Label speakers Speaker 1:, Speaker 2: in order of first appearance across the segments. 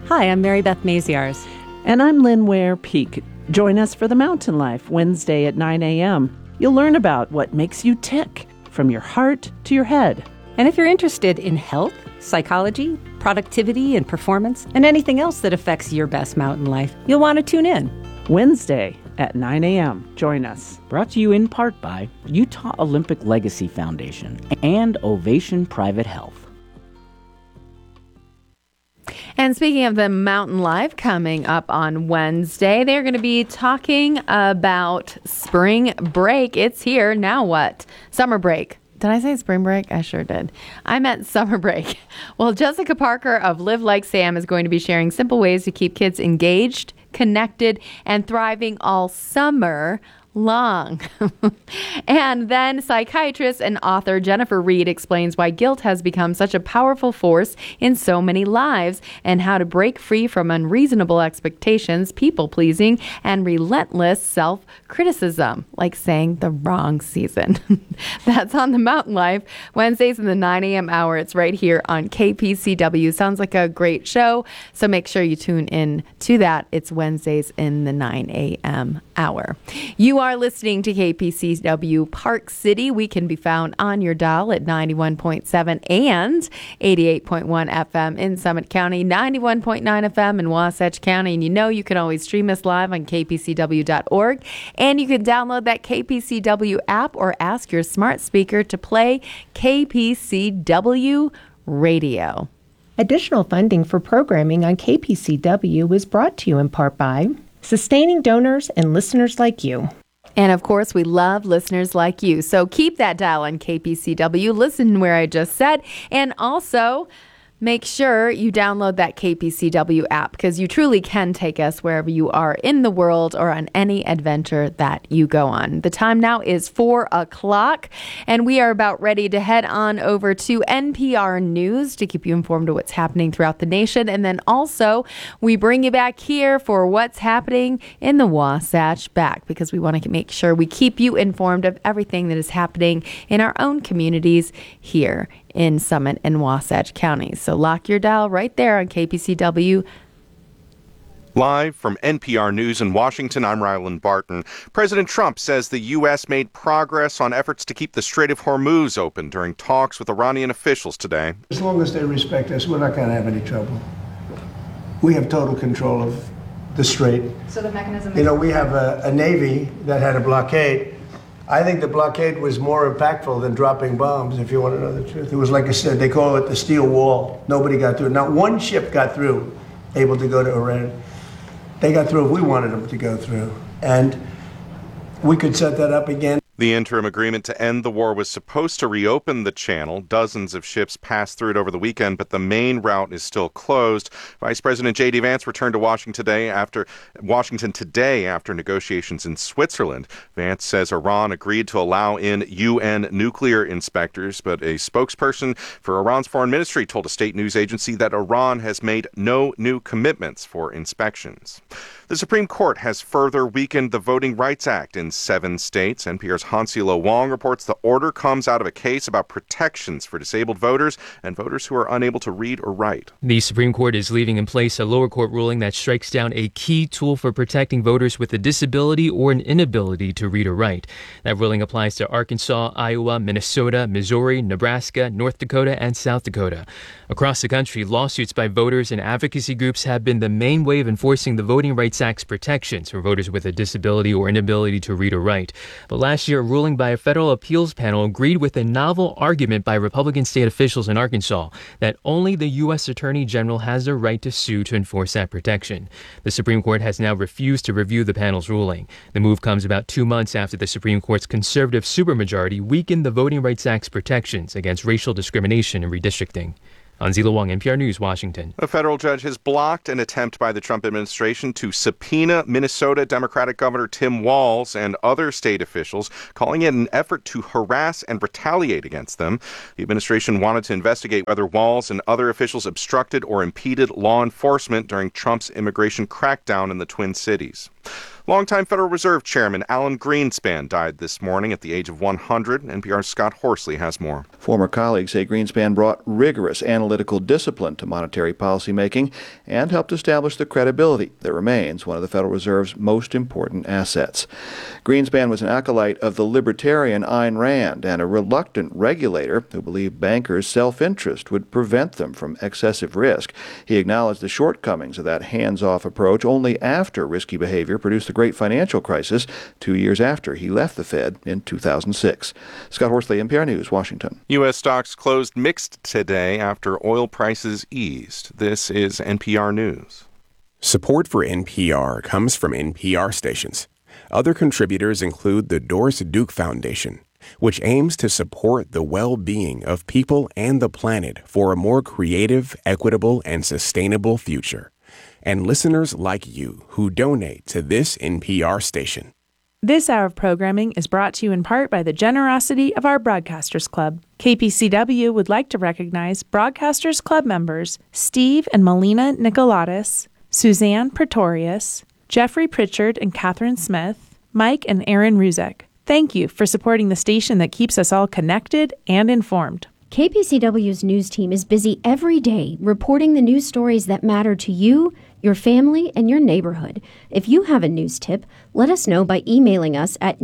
Speaker 1: Hi, I'm Mary Beth Maziarz.
Speaker 2: And I'm Lynn Ware Peak. Join us for The Mountain Life, Wednesday at 9 a.m. You'll learn about what makes you tick, from your heart to your head.
Speaker 1: And if you're interested in health, psychology, productivity, and performance, and anything else that affects your best mountain life, you'll want to tune in.
Speaker 2: Wednesday at 9 a.m. Join us.
Speaker 3: Brought to you in part by Utah Olympic Legacy Foundation and Ovation Private Health.
Speaker 4: And speaking of the Mountain Life coming up on Wednesday, they're going to be talking about spring break. It's here. Now what? Summer break. Did I say spring break? I sure did. I meant summer break. Well, Jessica Parker of Live Like Sam is going to be sharing simple ways to keep kids engaged, connected, and thriving all summer long. And then psychiatrist and author Jennifer Reed explains why guilt has become such a powerful force in so many lives and how to break free from unreasonable expectations, people-pleasing, and relentless self-criticism, like saying the wrong season. That's on The Mountain Life, Wednesdays in the 9 a.m. hour. It's right here on KPCW. Sounds like a great show, so make sure you tune in to that. It's Wednesdays in the 9 a.m. hour. You are listening to KPCW Park City. We can be found on your dial at 91.7 and 88.1 FM in Summit County, 91.9 FM in Wasatch County. And you know you can always stream us live on kpcw.org. And you can download that KPCW app or ask your smart speaker to play KPCW Radio.
Speaker 5: Additional funding for programming on KPCW is brought to you in part by sustaining donors and listeners like you.
Speaker 4: And of course, we love listeners like you. So keep that dial on KPCW. Listen where I just said. And also, make sure you download that KPCW app because you truly can take us wherever you are in the world or on any adventure that you go on. The time now is 4 o'clock, and we are about ready to head on over to NPR News to keep you informed of what's happening throughout the nation. And then also, we bring you back here for what's happening in the Wasatch Back because we want to make sure we keep you informed of everything that is happening in our own communities here in Summit and Wasatch counties. So lock your dial right there on KPCW.
Speaker 6: Live from NPR News in Washington, I'm Ryland Barton. President Trump says the U.S. made progress on efforts to keep the Strait of Hormuz open during talks with Iranian officials today.
Speaker 7: As long as they respect us, we're not going to have any trouble. We have total control of the strait. So the mechanism... You know, we have a Navy that had a blockade. I think the blockade was more impactful than dropping bombs, if you want to know the truth. It was like I said, they call it the steel wall. Nobody got through. Not one ship got through, able to go to Iran. They got through if we wanted them to go through. And we could set that up again.
Speaker 6: The interim agreement to end the war was supposed to reopen the channel. Dozens of ships passed through it over the weekend, but the main route is still closed. Vice President J.D. Vance returned to Washington today after negotiations in Switzerland. Vance says Iran agreed to allow in UN nuclear inspectors, but a spokesperson for Iran's foreign ministry told a state news agency that Iran has made no new commitments for inspections. The Supreme Court has further weakened the Voting Rights Act in 7 states. NPR's Hansilo Wong reports the order comes out of a case about protections for disabled voters and voters who are unable to read or write.
Speaker 8: The Supreme Court is leaving in place a lower court ruling that strikes down a key tool for protecting voters with a disability or an inability to read or write. That ruling applies to Arkansas, Iowa, Minnesota, Missouri, Nebraska, North Dakota, and South Dakota. Across the country, lawsuits by voters and advocacy groups have been the main way of enforcing the Voting Rights Act's protections for voters with a disability or inability to read or write. But last year, a ruling by a federal appeals panel agreed with a novel argument by Republican state officials in Arkansas that only the U.S. Attorney General has the right to sue to enforce that protection. The Supreme Court has now refused to review the panel's ruling. The move comes about 2 months after the Supreme Court's conservative supermajority weakened the Voting Rights Act's protections against racial discrimination and redistricting. Hanzila Wong, NPR News, Washington.
Speaker 6: A federal judge has blocked an attempt by the Trump administration to subpoena Minnesota Democratic Governor Tim Walz and other state officials, calling it an effort to harass and retaliate against them. The administration wanted to investigate whether Walz and other officials obstructed or impeded law enforcement during Trump's immigration crackdown in the Twin Cities. Longtime Federal Reserve Chairman Alan Greenspan died this morning at the age of 100. NPR's Scott Horsley has more.
Speaker 9: Former colleagues say Greenspan brought rigorous analytical discipline to monetary policymaking and helped establish the credibility that remains one of the Federal Reserve's most important assets. Greenspan was an acolyte of the libertarian Ayn Rand and a reluctant regulator who believed bankers' self-interest would prevent them from excessive risk. He acknowledged the shortcomings of that hands-off approach only after risky behavior produced the great financial crisis 2 years after he left the Fed in 2006. Scott Horsley, NPR News, Washington.
Speaker 6: U.S. stocks closed mixed today after oil prices eased. This is NPR News.
Speaker 10: Support for NPR comes from NPR stations. Other contributors include the Doris Duke Foundation, which aims to support the well-being of people and the planet for a more creative, equitable, and sustainable future. And listeners like you who donate to this NPR station.
Speaker 2: This hour of programming is brought to you in part by the generosity of our Broadcasters Club. KPCW would like to recognize Broadcasters Club members Steve and Melina Nicolatis, Suzanne Pretorius, Jeffrey Pritchard and Catherine Smith, Mike and Aaron Ruzek. Thank you for supporting the station that keeps us all connected and informed.
Speaker 11: KPCW's news team is busy every day reporting the news stories that matter to you, your family, and your neighborhood. If you have a news tip, let us know by emailing us at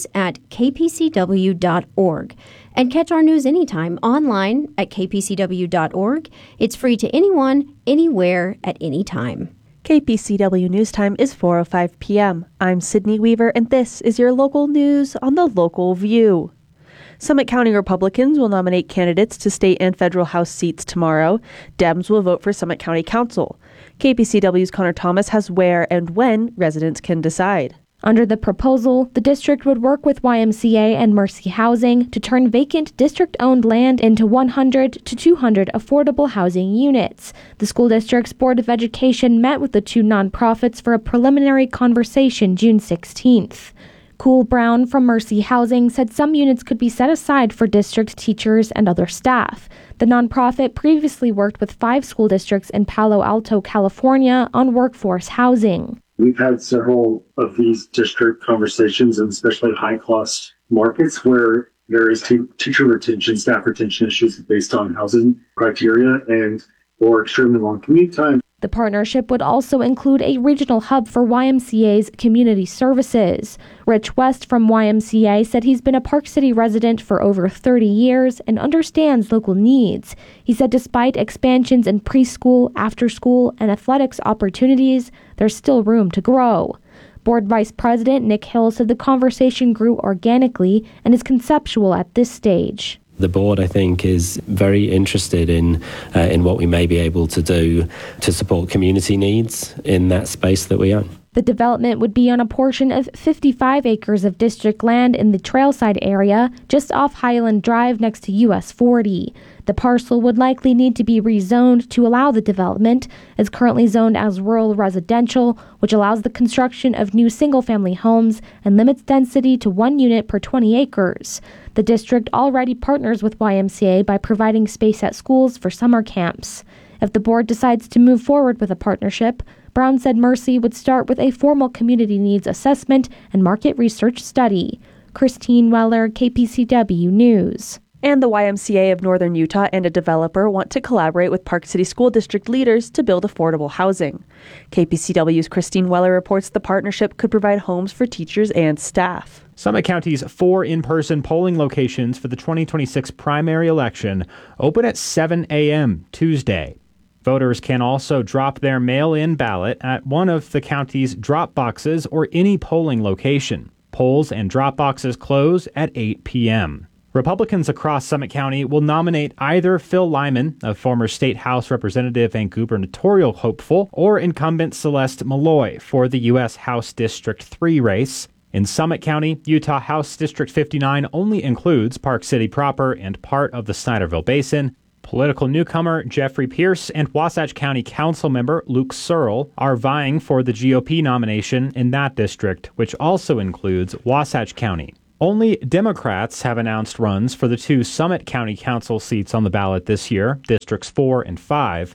Speaker 11: news@kpcw.org. And catch our news anytime online at kpcw.org. It's free to anyone, anywhere, at any time.
Speaker 12: KPCW News Time is 4:05 p.m. I'm Sydney Weaver, and this is your local news on the Local View. Summit County Republicans will nominate candidates to state and federal House seats tomorrow. Dems will vote for Summit County Council. KPCW's Connor Thomas has where and when residents can decide.
Speaker 13: Under the proposal, the district would work with YMCA and Mercy Housing to turn vacant district-owned land into 100 to 200 affordable housing units. The school district's Board of Education met with the two nonprofits for a preliminary conversation June 16th. Cool Brown from Mercy Housing said some units could be set aside for district teachers and other staff. The nonprofit previously worked with 5 school districts in Palo Alto, California on workforce housing.
Speaker 14: We've had several of these district conversations, and especially high-cost markets where there is teacher retention, staff retention issues based on housing criteria and or extremely long commute time.
Speaker 13: The partnership would also include a regional hub for YMCA's community services. Rich West from YMCA said he's been a Park City resident for over 30 years and understands local needs. He said despite expansions in preschool, after-school, and athletics opportunities, there's still room to grow. Board Vice President Nick Hill said the conversation grew organically and is conceptual at this stage.
Speaker 15: The board, I think, is very interested in what we may be able to do to support community needs in that space that we own.
Speaker 13: The development would be on a portion of 55 acres of district land in the Trailside area, just off Highland Drive next to US 40. The parcel would likely need to be rezoned to allow the development. It's currently zoned as rural residential, which allows the construction of new single-family homes and limits density to 1 unit per 20 acres. The district already partners with YMCA by providing space at schools for summer camps. If the board decides to move forward with a partnership, Brown said Mercy would start with a formal community needs assessment and market research study. Christine Weller, KPCW News.
Speaker 12: And the YMCA of Northern Utah and a developer want to collaborate with Park City School District leaders to build affordable housing. KPCW's Christine Weller reports the partnership could provide homes for teachers and staff.
Speaker 16: Summit County's 4 in-person polling locations for the 2026 primary election open at 7 a.m. Tuesday. Voters can also drop their mail-in ballot at one of the county's drop boxes or any polling location. Polls and drop boxes close at 8 p.m. Republicans across Summit County will nominate either Phil Lyman, a former state House representative and gubernatorial hopeful, or incumbent Celeste Malloy for the U.S. House District 3 race. In Summit County, Utah House District 59 only includes Park City proper and part of the Snyderville Basin. Political newcomer Jeffrey Pierce and Wasatch County Council member Luke Searle are vying for the GOP nomination in that district, which also includes Wasatch County. Only Democrats have announced runs for the 2 Summit County Council seats on the ballot this year, Districts 4 and 5.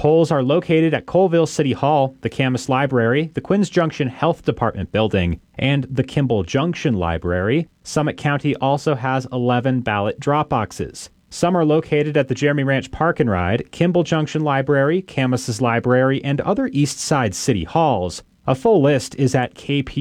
Speaker 16: polls are located at Colville City Hall, the Camas Library, the Quinns Junction Health Department building, and the Kimball Junction Library. Summit County also has 11 ballot drop boxes. Some are located at the Jeremy Ranch Park and Ride, Kimball Junction Library, Camas's Library, and other East Side city halls. A full list is at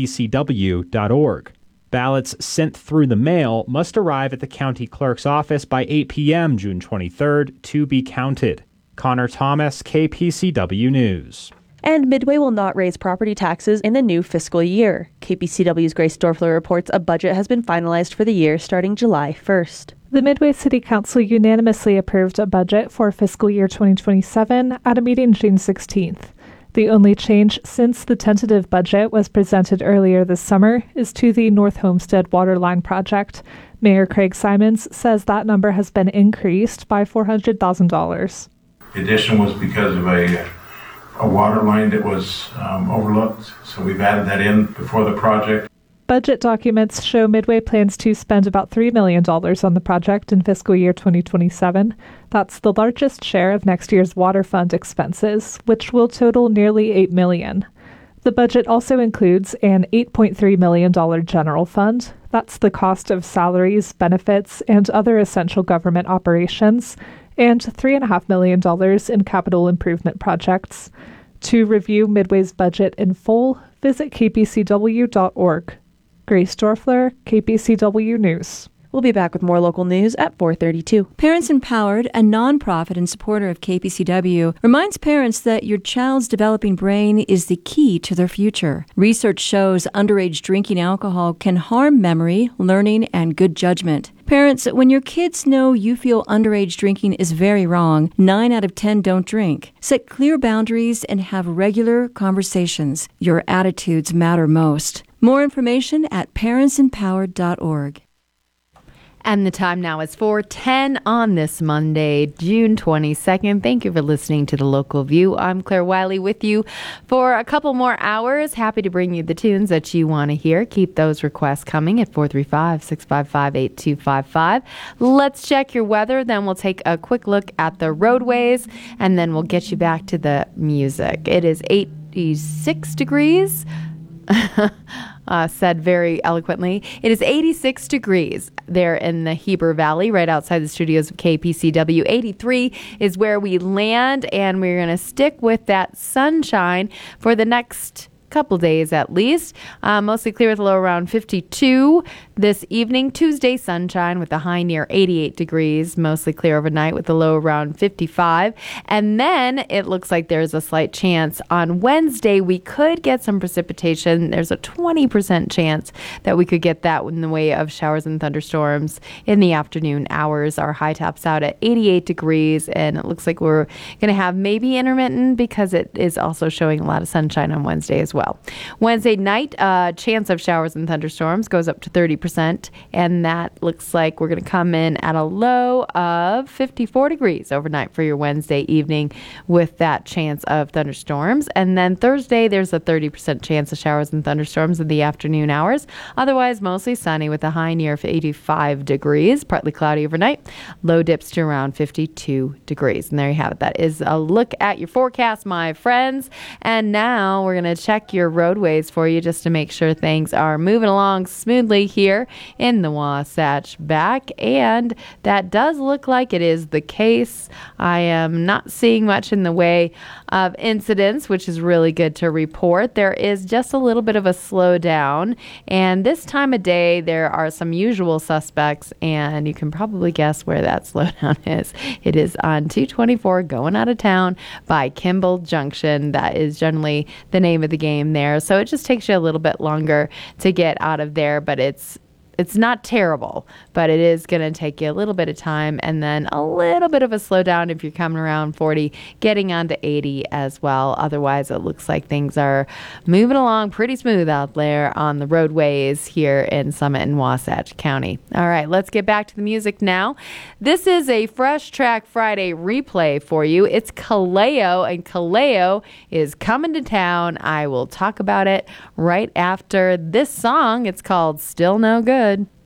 Speaker 16: kpcw.org. Ballots sent through the mail must arrive at the county clerk's office by 8 p.m. June 23rd to be counted. Connor Thomas, KPCW News.
Speaker 12: And Midway will not raise property taxes in the new fiscal year. KPCW's Grace Dorfler reports a budget has been finalized for the year starting July 1st.
Speaker 17: The Midway City Council unanimously approved a budget for fiscal year 2027 at a meeting June 16th. The only change since the tentative budget was presented earlier this summer is to the North Homestead Waterline project. Mayor Craig Simons says that number has been increased by $400,000.
Speaker 18: The addition was because of a water line that was overlooked, so we've added that in before the project.
Speaker 17: Budget documents show Midway plans to spend about $3 million on the project in fiscal year 2027. That's the largest share of next year's water fund expenses, which will total nearly $8 million. The budget also includes an $8.3 million general fund. That's the cost of salaries, benefits, and other essential government operations, and $3.5 million in capital improvement projects. To review Midway's budget in full, visit kpcw.org. Grace Dorfler, KPCW News.
Speaker 12: We'll be back with more local news at 4:32.
Speaker 19: Parents Empowered, a nonprofit and supporter of KPCW, reminds parents that your child's developing brain is the key to their future. Research shows underage drinking alcohol can harm memory, learning, and good judgment. Parents, when your kids know you feel underage drinking is very wrong, 9 out of 10 don't drink. Set clear boundaries and have regular conversations. Your attitudes matter most. More information at parentsempowered.org.
Speaker 4: And the time now is 4:10 on this Monday, June 22nd. Thank you for listening to The Local View. I'm Claire Wiley with you for a couple more hours. Happy to bring you the tunes that you want to hear. Keep those requests coming at 435-655-8255. Let's check your weather. Then we'll take a quick look at the roadways, and then we'll get you back to the music. It is 86 degrees. Said very eloquently. It is 86 degrees there in the Heber Valley, right outside the studios of KPCW. 83 is where we land, and we're going to stick with that sunshine for the next couple days at least. Mostly clear with a low around 52 this evening. Tuesday, sunshine with a high near 88 degrees. Mostly clear overnight with a low around 55. And then it looks like there's a slight chance on Wednesday we could get some precipitation. There's a 20% chance that we could get that in the way of showers and thunderstorms in the afternoon hours. Our high tops out at 88 degrees, and it looks like we're going to have maybe intermittent because it is also showing a lot of sunshine on Wednesday as well. Wednesday night, chance of showers and thunderstorms goes up to 30%, and that looks like we're going to come in at a low of 54 degrees overnight for your Wednesday evening with that chance of thunderstorms. And then Thursday, there's a 30% chance of showers and thunderstorms in the afternoon hours. Otherwise, mostly sunny with a high near 85 degrees, partly cloudy overnight. Low dips to around 52 degrees. And there you have it. That is a look at your forecast, my friends. And now we're going to check your roadways for you just to make sure things are moving along smoothly here in the Wasatch Back, and that does look like it is the case. I am not seeing much in the way of incidents, which is really good to report. There is just a little bit of a slowdown, and this time of day there are some usual suspects, and you can probably guess where that slowdown is. It is on 224 going out of town by Kimball Junction. That is generally the name of the game there. So it just takes you a little bit longer to get out of there, but it's not terrible, but it is going to take you a little bit of time, and then a little bit of a slowdown if you're coming around 40, getting onto 80 as well. Otherwise, it looks like things are moving along pretty smooth out there on the roadways here in Summit and Wasatch County. All right, let's get back to the music now. This is a Fresh Track Friday replay for you. It's Kaleo, and Kaleo is coming to town. I will talk about it right after this song. It's called Still No Good.